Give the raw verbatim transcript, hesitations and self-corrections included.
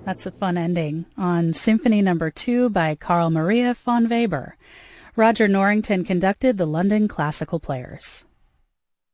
That's a fun ending on Symphony Number Two by Carl Maria von Weber. Roger Norrington conducted the London Classical Players.